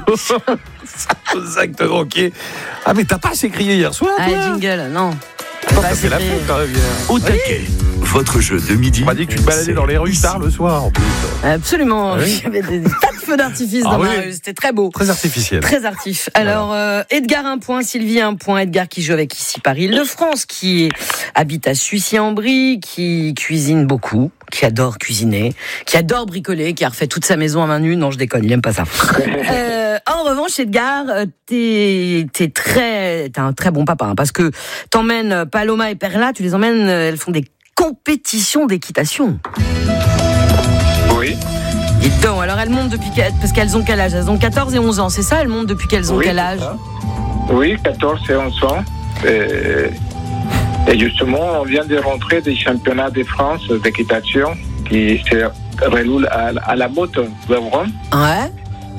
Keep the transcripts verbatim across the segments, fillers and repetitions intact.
Exactement, ok. Ah, mais t'as pas assez crié hier soir, toi? Ah, jingle, non. Oh, t'as fait la fête, quand même. Au taquet, votre jeu de midi. On m'a dit que tu te baladais dans les rues tard le soir, en plus. Absolument. Ah oui. Il y avait des, des tas de feux d'artifice Ah dans oui. ma rue. C'était très beau. Très artificiel. Très artif. Alors, euh, Edgar un point, Sylvie un point. Edgar qui joue avec ici par Île-de-France, qui habite à Suissy-en-Brie, qui cuisine beaucoup, qui adore cuisiner, qui adore bricoler, qui a refait toute sa maison à main nue. Non, je déconne, il aime pas ça. euh, en revanche, Edgar, t'es, t'es très, t'es un très bon papa, hein, parce que t'emmènes Paloma et Perla, tu les emmènes, elles font des compétitions d'équitation. Oui. Dites donc, alors elles montent depuis qu'elles, parce qu'elles ont quel âge? Elles ont quatorze et onze ans, c'est ça? Elles montent depuis qu'elles ont Oui, quel âge? Oui, quatorze et onze ans. Et, et justement, on vient de rentrer des championnats de France d'équitation qui se déroulent à, à la Motte de Rome. Ouais.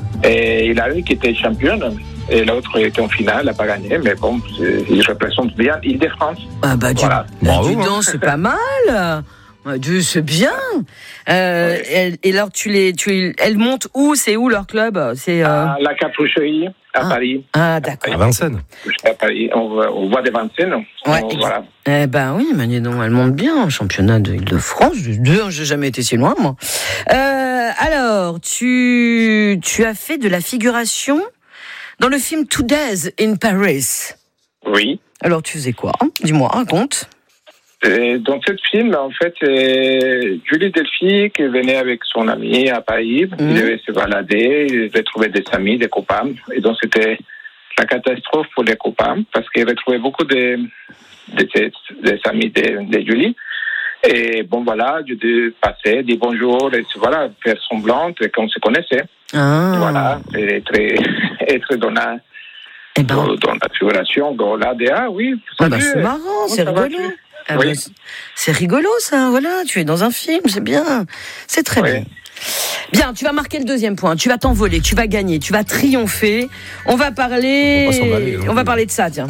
Et il y a une qui était championne et l'autre était en finale, elle n'a pas gagné, mais bon, il représente bien Île-de-France. Ah bah, du, Voilà. bah, Bravo, dis donc, hein. c'est pas mal. Bah, du- c'est bien. Euh, Ouais. elles- et alors, tu les, tu, elles montent où? C'est où leur club? C'est. Euh... À la Capucherie, à Ah. Paris. Ah, d'accord. À Vincennes. À Paris. On, voit- on voit des Vincennes. Ouais, On- ex- voilà. Eh ben oui, mais dis donc, elles montent bien au championnat de Île-de-France. Je- J'ai jamais été si loin, moi. Euh, alors, tu, tu as fait de la figuration dans le film Two Days in Paris. Oui. Alors, tu faisais quoi? Dis-moi, raconte. Et dans ce film, en fait, c'est Julie Delphi qui venait avec son ami à Paris. Mhm. Il devait se balader, il devait trouver des amis, des copains. Et donc, c'était la catastrophe pour les copains parce qu'il retrouvait beaucoup de, de, de, des amis de, de Julie. Et bon, voilà, je devais passer, dire bonjour, et voilà, faire semblant qu'on se connaissait. Ah. Voilà, et être, être dans la, Eh ben, dans, dans la figuration, dans l'A D A, oui. ah bah, salut. c'est marrant, Comment c'est ça va, rigolo. tu- Ah Oui. bah, c'est- c'est rigolo ça, voilà, tu es dans un film, c'est bien, c'est très Oui. bien. Bien, tu vas marquer le deuxième point, tu vas t'envoler, tu vas gagner, tu vas triompher. On va parler, On va pas s'emballer, non on va plus. parler de ça, tiens.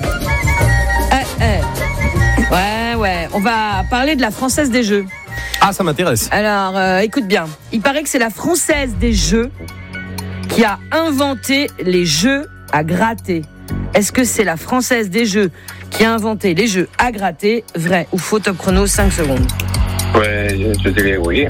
Eh, eh. Ouais, ouais, on va parler de la Française des Jeux. Ah, ça m'intéresse. Alors, euh, écoute bien, il paraît que c'est la Française des Jeux qui a inventé les jeux à gratter. Est-ce que c'est la Française des Jeux qui a inventé les jeux à gratter? Vrai ou faux? Top chrono, cinq secondes. Ouais, je, je dirais oui.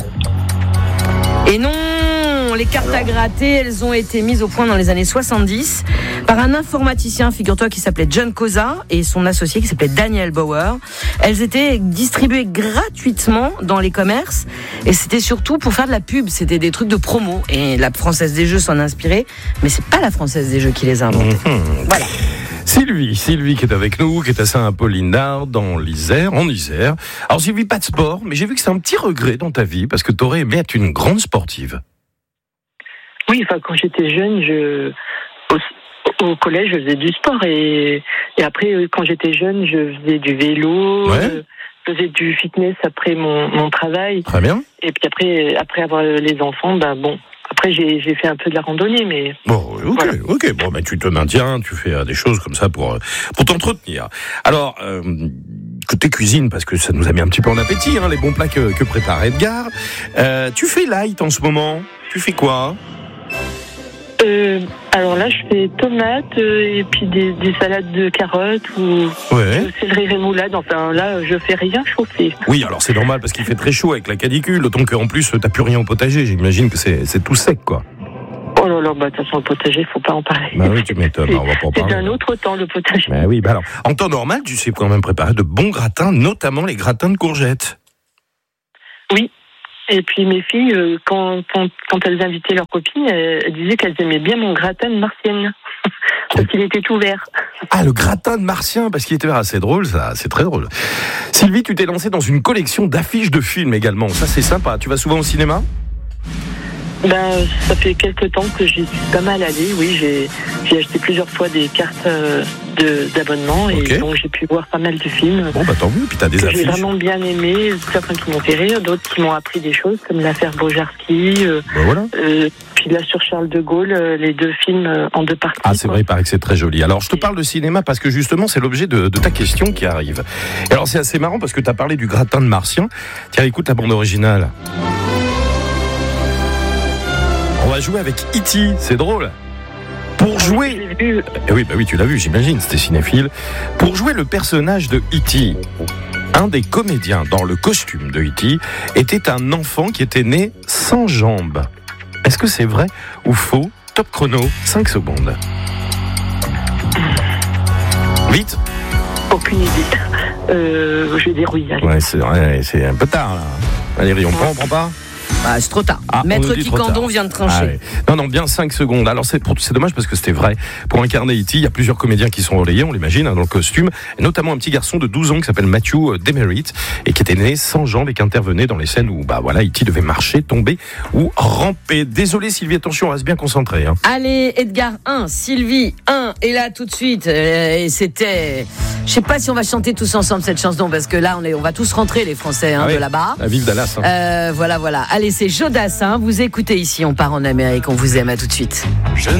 Et non, les cartes à gratter, elles ont été mises au point dans les années soixante-dix par un informaticien, figure-toi, qui s'appelait John Cosa et son associé qui s'appelait Daniel Bauer. Elles étaient distribuées gratuitement dans les commerces et c'était surtout pour faire de la pub, c'était des trucs de promo. Et la Française des Jeux s'en a inspirée, mais c'est pas la Française des Jeux qui les a inventées. Mhm. Voilà. Sylvie, Sylvie qui est avec nous, qui est à Saint-Apollinard, dans l'Isère, en Isère. Alors Sylvie, pas de sport, mais j'ai vu que c'est un petit regret dans ta vie, parce que t'aurais aimé être une grande sportive. Oui, enfin, quand j'étais jeune, je, au, au collège, je faisais du sport et, et après, euh, quand j'étais jeune, je faisais du vélo, Ouais. je faisais du fitness après mon, mon travail. Très bien. Et puis après, après avoir les enfants, ben bon, après j'ai, j'ai fait un peu de la randonnée, mais Bon, ok, Voilà. ok. Bon, mais tu te maintiens, tu fais euh, des choses comme ça pour euh, pour t'entretenir. Alors, euh, côté cuisine, parce que ça nous a mis un petit peu en appétit, hein, les bons plats que, que prépare Edgar. Euh, tu fais light en ce moment. Tu fais quoi? euh, alors là, je fais tomates euh, et puis des, des salades de carottes ou Ouais. de céleri rémoulade. Enfin là, je fais rien chauffer. Oui, alors c'est normal parce qu'il fait très chaud avec la canicule, d'autant qu'en plus t'as plus rien au potager. J'imagine que c'est c'est tout sec, quoi. Oh là là, bah de toute façon le potager, faut pas en parler. Bah oui, tu m'étonnes. On va pas en C'est parler. un autre temps le potager. Bah oui, bah alors, en temps normal, tu sais quand même préparer de bons gratins, notamment les gratins de courgettes. Oui. Et puis mes filles, euh, quand, quand, quand elles invitaient leurs copines, elles, elles disaient qu'elles aimaient bien mon gratin de martienne. Parce qu'il était tout vert. Ah, le gratin de martien, parce qu'il était vert. C'est drôle, ça, c'est très drôle. Sylvie, tu t'es lancée dans une collection d'affiches de films également. Ça, c'est sympa. Tu vas souvent au cinéma? Ben, ça fait quelques temps que j'y suis pas mal allée. Oui, j'ai, j'ai acheté plusieurs fois des cartes euh, de, d'abonnement et Ok. donc j'ai pu voir pas mal de films. Bon, bah tant mieux. Puis t'as des Que j'ai affiches. vraiment bien aimé, certains qui m'ont fait rire, d'autres qui m'ont appris des choses, comme l'affaire Bojarski, euh, Bah voilà. euh, puis là sur Charles de Gaulle, euh, les deux films euh, en deux parties. Ah, c'est quoi. vrai, il paraît que c'est très joli. Alors, je te parle de cinéma parce que justement, c'est l'objet de, de ta question qui arrive. Et alors, c'est assez marrant parce que tu as parlé du gratin de martien. Tiens, écoute la bande originale. On va jouer avec E T, c'est drôle. Pour Pour jouer... J'ai vu. Eh oui, bah oui, tu l'as vu, j'imagine, c'était cinéphile. Pour jouer le personnage de E T, un des comédiens dans le costume de E T était un enfant qui était né sans jambes. Est-ce que c'est vrai ou faux? Top chrono, cinq secondes. Vite. Aucune idée. Euh, je vais dire oui. Allez. Ouais, c'est, ouais, c'est un peu tard là. Valérie, on prend, on prend pas? Bah, c'est trop tard. Ah, on Maître nous dit trop Ticandon tard. vient de trancher. Ah ouais. Non, non, bien cinq secondes. Alors c'est, pour- c'est dommage parce que c'était vrai. Pour incarner E T, il y a plusieurs comédiens qui sont relayés, on l'imagine, hein, dans le costume, et notamment un petit garçon de douze ans qui s'appelle Matthew Demerit et qui était né sans jambes et qui intervenait dans les scènes où bah voilà, E T devait marcher, tomber ou ramper. Désolé Sylvie, attention, on reste bien concentré. Hein. Allez, Edgar un, Sylvie un, et là tout de suite, euh, et c'était... Je sais pas si on va chanter tous ensemble cette chanson, parce que là, on, est, on va tous rentrer, les Français, hein, Ah oui, de là-bas. à vive Dallas. Hein. Euh, voilà, voilà. Allez, c'est Jodassin. Vous écoutez ici, on part en Amérique, on vous aime, à tout de suite.